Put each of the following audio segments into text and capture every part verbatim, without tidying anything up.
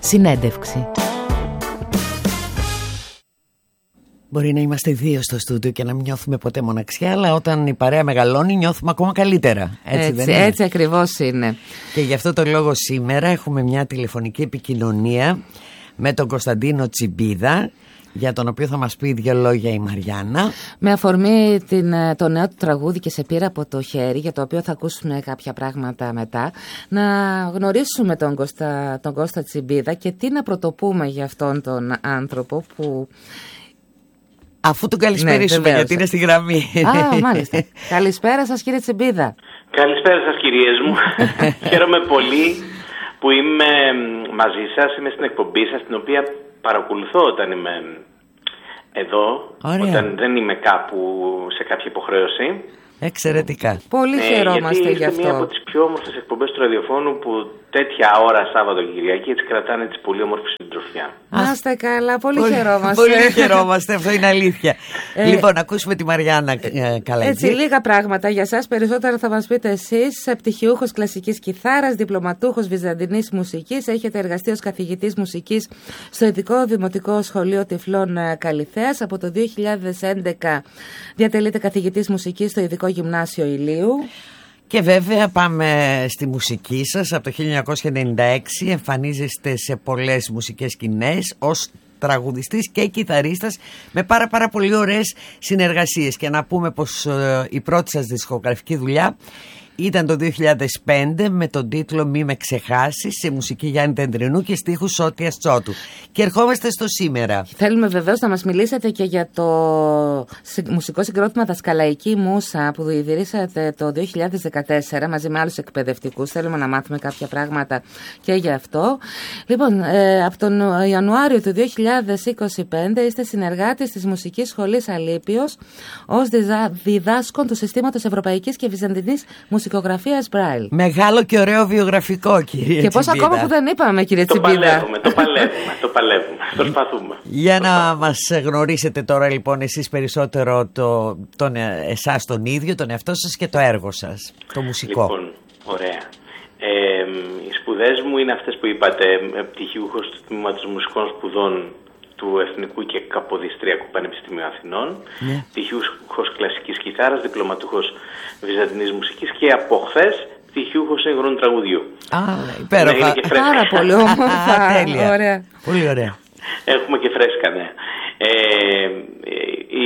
Συνέντευξη. Μπορεί να είμαστε δύο στο στούντιο και να μην νιώθουμε ποτέ μοναξιά, αλλά όταν η παρέα μεγαλώνει νιώθουμε ακόμα καλύτερα. Έτσι, έτσι, δεν είναι? Έτσι ακριβώς είναι. Και γι' αυτό το λόγο σήμερα έχουμε μια τηλεφωνική επικοινωνία με τον Κωνσταντίνο Τσιμπίδα, για τον οποίο θα μας πει δύο λόγια η Μαριάννα. Με αφορμή την, το νέο του τραγούδι «Και σε πήρα από το χέρι», για το οποίο θα ακούσουμε κάποια πράγματα μετά, να γνωρίσουμε τον Κώστα, τον Κώστα Τσιμπίδα και τι να πρωτοπούμε για αυτόν τον άνθρωπο που... Αφού τον καλησπερίσουμε, ναι, γιατί είναι στη γραμμή. Α, μάλιστα. Καλησπέρα σας, κύριε Τσιμπίδα. Καλησπέρα σας, κυρίες μου. Χαίρομαι πολύ που είμαι μαζί σας, είμαι στην εκπομπή σας, την οποία παρακολουθώ όταν είμαι εδώ. Ωραία. Όταν δεν είμαι κάπου σε κάποια υποχρέωση. Εξαιρετικά. Πολύ ε, χαιρόμαστε γι' αυτό. Είναι μία από τις πιο όμορφες εκπομπές του ραδιοφώνου που τέτοια ώρα Σάββατο και Κυριακή έτσι κρατάνε τις πολύ όμορφη συντροφιά. Να είστε καλά, πολύ, πολύ χαιρόμαστε. Πολύ χαιρόμαστε, αυτό είναι αλήθεια. Ε, λοιπόν, ακούσουμε τη Μαριάννα ε, καλά. Έτσι, λίγα πράγματα για σας. Περισσότερα θα μας πείτε εσείς. Πτυχιούχος κλασικής κιθάρας, διπλωματούχος βυζαντινής μουσικής. Έχετε εργαστεί ως καθηγητής μουσικής στο Ειδικό Δημοτικό Σχολείο Τυφλών Καλιθέας. Από το δύο χιλιάδες έντεκα διατελείται καθηγητής μουσικής στο Ειδικό Γυμνάσιο Ηλίου. Και βέβαια πάμε στη μουσική σας. Από το χίλια εννιακόσια ενενήντα έξι εμφανίζεστε σε πολλές μουσικές σκηνές ως τραγουδιστής και κιθαρίστας, με πάρα πάρα πολύ ωραίες συνεργασίες. Και να πούμε πως ε, η πρώτη σας δισκογραφική δουλειά ήταν το δύο χιλιάδες πέντε με τον τίτλο «Μη με ξεχάσεις», σε μουσική Γιάννη Τεντρινού και στίχους Σώτιας Τσότου. Και ερχόμαστε στο σήμερα. Θέλουμε βεβαίως να μας μιλήσετε και για το μουσικό συγκρότημα Δασκαλαϊκή Μούσα που ιδρύσατε το δύο χιλιάδες δεκατέσσερα μαζί με άλλους εκπαιδευτικούς. Θέλουμε να μάθουμε κάποια πράγματα και για αυτό. Λοιπόν, ε, από τον Ιανουάριο του δύο χιλιάδες είκοσι πέντε είστε συνεργάτης της Μουσικής Σχολής Αλίπιος ως διδάσκων του συστήματος Ευρωπαϊκής και Βυζαντινής Μουσικής Μουσικογραφίας Μπράιλ. Μεγάλο και ωραίο βιογραφικό, κύριε Και πώς Τσιμπίδα. ακόμα που δεν είπαμε, κύριε το Τσιμπίδα. Παλεύουμε, το παλεύουμε, το παλεύουμε, προσπαθούμε. Για να προσπαθούμε. μας γνωρίσετε τώρα λοιπόν εσείς περισσότερο το, τον, εσάς τον ίδιο, τον εαυτό σας και το έργο σας, το μουσικό. Λοιπόν, ωραία. Ε, οι σπουδές μου είναι αυτές που είπατε, πτυχιούχος του Τμήματος Μουσικών Σπουδών του Εθνικού και Καποδιστριακού Πανεπιστημίου Αθηνών, yeah. πτυχιούχος κλασικής κιθάρας, διπλωματούχος βυζαντινής μουσικής και από χθες πτυχιούχος σύγχρονου τραγουδιού. Α, υπέροχα. Πάρα πολύ όμορφα. Τέλεια. Ωραία. Πολύ ωραία. Έχουμε και φρέσκα, ναι. Ε, η,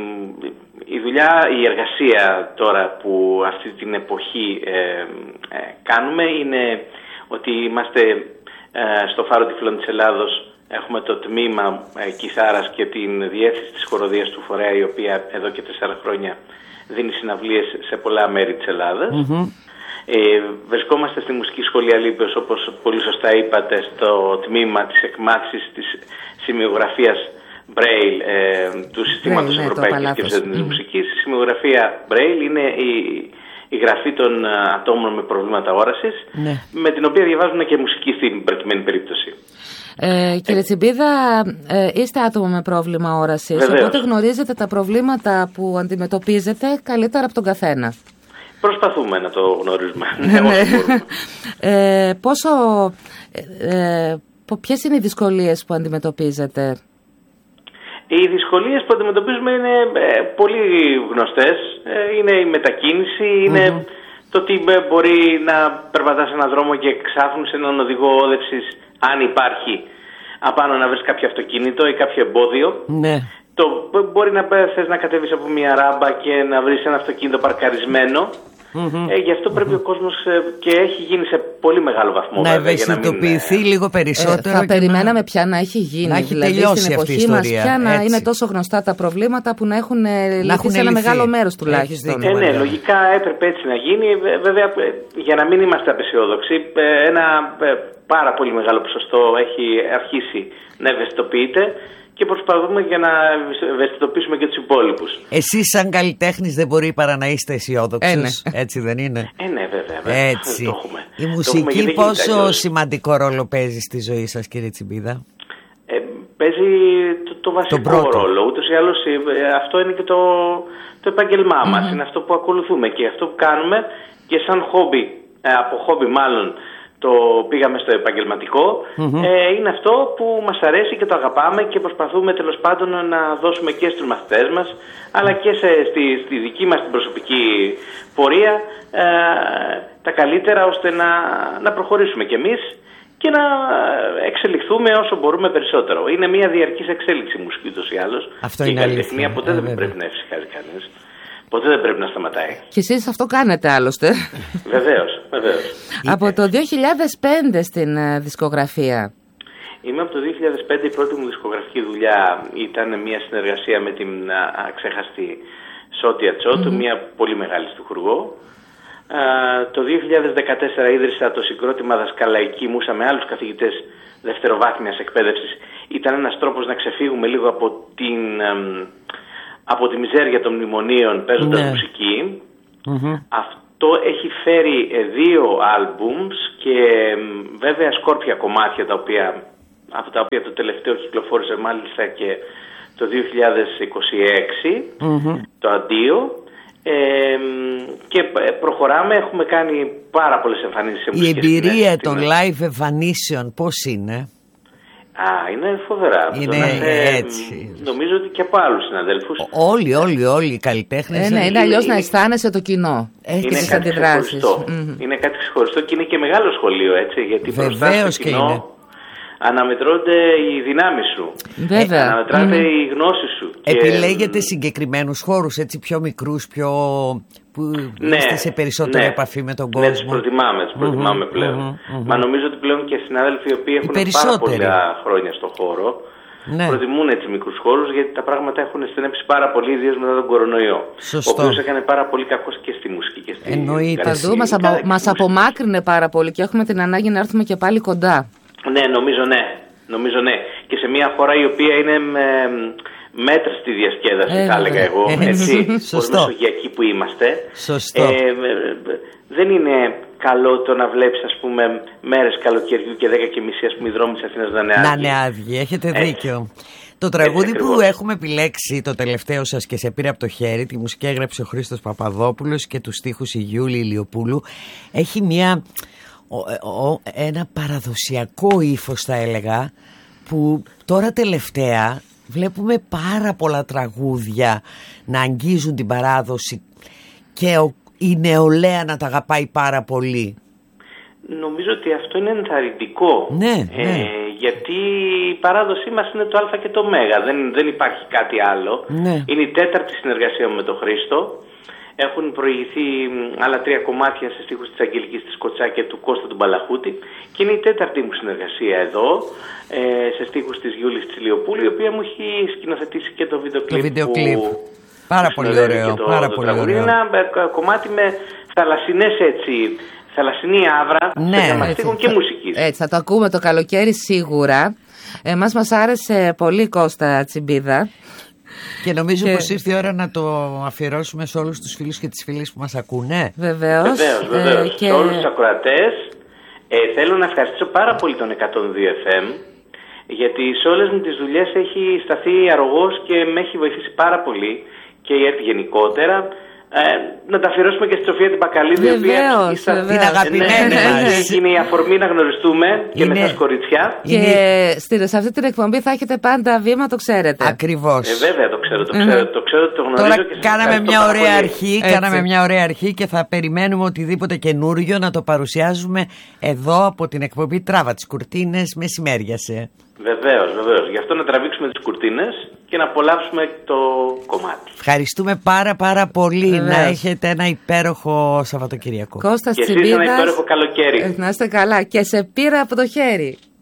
η δουλειά, η εργασία τώρα που αυτή την εποχή ε, ε, κάνουμε είναι ότι είμαστε ε, στο Φάρο Τυφλών της Ελλάδος. Έχουμε το τμήμα ε, κιθάρας και την διεύθυνση της χοροδίας του φορέα, η οποία εδώ και τέσσερα χρόνια δίνει συναυλίες σε πολλά μέρη της Ελλάδας. Mm-hmm. Ε, βρισκόμαστε στη Μουσική Σχολή Αλίπιος, όπως πολύ σωστά είπατε, στο τμήμα της εκμάθησης της σημειογραφίας Braille ε, του Συστήματος ναι, Ευρωπαϊκής και Βυζαντινής mm-hmm. Μουσικής. Η σημειογραφία Braille είναι η, η γραφή των ατόμων με προβλήματα όρασης, mm-hmm. με την οποία διαβάζουν και μουσική στην προκειμένη περίπτωση. Ε, κύριε Τσιμπίδα, ε, είστε άτομο με πρόβλημα όρασης, Βεβαίως. Οπότε γνωρίζετε τα προβλήματα που αντιμετωπίζετε καλύτερα από τον καθένα. Προσπαθούμε να το γνωρίζουμε. Ναι, όσο μπορούμε. ε, πόσο, ε, ποιες είναι οι δυσκολίες που αντιμετωπίζετε? Οι δυσκολίες που αντιμετωπίζουμε είναι ε, πολύ γνωστές. Ε, είναι η μετακίνηση, είναι mm-hmm. το ότι μπορεί να περπατάς έναν δρόμο και ξάφνου σε έναν οδηγό όδευσης, αν υπάρχει, απάνω να βρεις κάποιο αυτοκίνητο ή κάποιο εμπόδιο. Ναι. Το μπορεί να θες να κατέβεις από μια ράμπα και να βρεις ένα αυτοκίνητο παρκαρισμένο. Mm-hmm. Ε, γι' αυτό πρέπει mm-hmm. ο κόσμος ε, και έχει γίνει σε πολύ μεγάλο βαθμό να ευαισθητοποιηθεί μην... λίγο περισσότερο. Ε, θα περιμέναμε να... πια να έχει γίνει. Να έχει δηλαδή, τελειώσει στην αυτή η εποχή μας ιστορία. πια να έτσι. είναι τόσο γνωστά τα προβλήματα που να έχουν λυθεί σε ένα μεγάλο μέρος τουλάχιστον. Ε, ναι, λογικά έπρεπε έτσι να γίνει. Βέβαια, για να μην είμαστε απεσιόδοξοι, ένα πάρα πολύ μεγάλο ποσοστό έχει αρχίσει να ευαισθητοποιείται. Και προσπαθούμε για να ευαισθητοποιήσουμε και τους υπόλοιπους. Εσείς σαν καλλιτέχνης δεν μπορεί παρά να είστε αισιόδοξος, ε, ναι. έτσι δεν είναι? Ε, ναι, βέβαια. βέβαια. Έτσι. Το έχουμε. Η μουσική έχουμε, πόσο σημαντικό ρόλο παίζει στη ζωή σας, κύριε Τσιμπίδα? Ε, παίζει το, το βασικό ρόλο. Ούτως ή άλλως αυτό είναι και το, το επάγγελμά mm-hmm. μας. Είναι αυτό που ακολουθούμε και αυτό που κάνουμε και σαν χόμπι, από χόμπι μάλλον, το πήγαμε στο επαγγελματικό, mm-hmm. ε, είναι αυτό που μας αρέσει και το αγαπάμε και προσπαθούμε τέλος πάντων να δώσουμε και στους μαθητές μας, αλλά και σε, στη, στη δική μας την προσωπική πορεία ε, τα καλύτερα, ώστε να, να προχωρήσουμε κι εμείς και να εξελιχθούμε όσο μπορούμε περισσότερο. Είναι μια διαρκής εξέλιξη μουσική ούτως ή άλλως. Αυτό και είναι η καλλιτεχνία ποτέ ε, δεν βέβαια. πρέπει να εφησυχάζει κανείς. Ποτέ δεν πρέπει να σταματάει. Και εσείς αυτό κάνετε άλλωστε. Βεβαίως, βεβαίως. Από το δύο χιλιάδες πέντε στην uh, δισκογραφία. Είμαι από το δύο χιλιάδες πέντε, η πρώτη μου δισκογραφική δουλειά ήταν μια συνεργασία με την αξέχαστη Σότια Τσότου, mm-hmm. μια πολύ μεγάλη στιχουργό. Uh, το δύο χιλιάδες δεκατέσσερα ίδρυσα το συγκρότημα Δασκαλαϊκή Μούσα με άλλους καθηγητές δευτεροβάθμιας εκπαίδευσης. Ήταν ένας τρόπος να ξεφύγουμε λίγο από την... Um, από τη μιζέρια των μνημονίων παίζοντας ναι. μουσική. Mm-hmm. Αυτό έχει φέρει δύο άλμπουμς και βέβαια σκόρπια κομμάτια τα οποία, από τα οποία το τελευταίο κυκλοφόρησε μάλιστα και το δύο χιλιάδες είκοσι έξι, mm-hmm. το Αντίο. Ε, και προχωράμε, έχουμε κάνει πάρα πολλές εμφανίσεις σε μουσικές. Η εμπειρία των live εμφανίσεων πώς είναι? Α, είναι φοβερά. Είναι ε, έτσι. Νομίζω ότι και από άλλους συναδέλφους. Όλοι, όλοι, όλοι οι καλλιτέχνες. Ε, ναι, είναι αλλιώς να αισθάνεσαι το κοινό. Είναι και κάτι ξεχωριστό. Mm-hmm. Είναι κάτι ξεχωριστό και είναι και μεγάλο σχολείο, έτσι. Γιατί μπροστά στο κοινό αναμετρώνται οι δυνάμεις σου. Βέβαια. Αναμετράται mm. η γνώση σου. Επιλέγετε και... συγκεκριμένους χώρους, έτσι, πιο μικρούς, πιο... που ναι, είστε σε περισσότερη ναι. επαφή με τον κόσμο. Ναι, τους προτιμάμε, τους προτιμάμε mm-hmm, πλέον. Mm-hmm. Μα νομίζω ότι πλέον και συνάδελφοι οι οποίοι έχουν πάρα πολλά χρόνια στον χώρο, ναι. προτιμούν έτσι μικρούς χώρους, γιατί τα πράγματα έχουν στενέψει πάρα πολύ, ιδίως μετά τον κορονοϊό. Σωστό. Ο οποίος έκανε πάρα πολύ κακός και στη μουσική και στη Εννοείται. Παντού μας, απο, μας απομάκρυνε πάρα πολύ και έχουμε την ανάγκη να έρθουμε και πάλι κοντά. Ναι, νομίζω ναι. Νομίζω ναι. Και σε μια χώρα η οποία είναι με μέτρα στη διασκέδαση, ε, θα έλεγα εγώ, έτσι, ως μεσογειακοί που είμαστε. Σωστό. Ε, δεν είναι καλό το να βλέπεις, ας πούμε, μέρες καλοκαιριού και δέκα και μισή, ας πούμε, οι δρόμοι της Αθήνας να είναι άδειοι. Να είναι άδειοι, έχετε δίκιο. Το τραγούδι έτσι, που έχουμε επιλέξει, το τελευταίο σας και σε πήρε από το χέρι, τη μουσική έγραψε ο Χρήστος Παπαδόπουλος και τους στίχους η Γιούλη Ηλιοπούλου, έχει μια... Ο, ο, ένα παραδοσιακό ύφος θα έλεγα, που τώρα τελευταία βλέπουμε πάρα πολλά τραγούδια να αγγίζουν την παράδοση και ο, η νεολαία να τα αγαπάει πάρα πολύ. Νομίζω ότι αυτό είναι ενθαρρυντικό. Ναι, ε, ναι. Γιατί η παράδοσή μας είναι το Α και το Μ. Δεν, δεν υπάρχει κάτι άλλο. Ναι. Είναι η τέταρτη συνεργασία μου με τον Χρήστο. Έχουν προηγηθεί άλλα τρία κομμάτια σε στίχους της Αγγελικής της Κοτσά και του Κώστα του Μπαλαχούτη και είναι η τέταρτη μου συνεργασία εδώ ε, σε στίχους της Γιούλης της Ηλιοπούλου, η οποία μου έχει σκηνοθετήσει και το βίντεο κλιπ. Το βίντεο κλιπ. Πάρα πολύ ωραίο. Το, πάρα το πολύ ωραίο. Είναι ένα κομμάτι με θαλασσινές έτσι, θαλασσινή άβρα, ναι, στίχων και μουσικής. Έτσι, θα το ακούμε το καλοκαίρι σίγουρα. Εμάς μας άρεσε πολύ, Κώστα Τσιμπίδα. Και νομίζω και... πως ήρθε η ώρα να το αφιερώσουμε σε όλους τους φίλους και τις φίλες που μας ακούνε. Βεβαίως. Βεβαίως, βεβαίως. Ε, και... Σε όλους τους ακροατές ε, θέλω να ευχαριστήσω πάρα πολύ τον εκατόν δύο εφ εμ, γιατί σε όλες μου τις δουλειές έχει σταθεί αρρωγός και με έχει βοηθήσει πάρα πολύ και η ΕΡΤ γενικότερα. Ε, να τα αφιερώσουμε και στη Σοφία την Μπακαλίδη, η οποία την αγαπημένη μας. Είναι η αφορμή να γνωριστούμε και είναι... με σας κοριτσιά. Και είναι... σε αυτή την εκπομπή θα έχετε πάντα βήμα, το ξέρετε. Ακριβώς. Ε, βέβαια το ξέρω, το ξέρω, το, ξέρω, το γνωρίζω. Τώρα και κάναμε μια ωραία αρχή, Έτσι. κάναμε μια ωραία αρχή και θα περιμένουμε οτιδήποτε καινούριο να το παρουσιάζουμε εδώ από την εκπομπή Τράβα τις Κουρτίνες μεσημέριασε. Βεβαίως, βεβαίως. Γι' αυτό να τραβήξουμε τις κουρτίνες και να απολαύσουμε το κομμάτι. Ευχαριστούμε πάρα πάρα πολύ. Βεβαίως. Να έχετε ένα υπέροχο Σαββατοκυριακό. Κώστας και Τσιμπίδας, εσείς ένα υπέροχο καλοκαίρι. να είστε καλά και σε πήρα από το χέρι.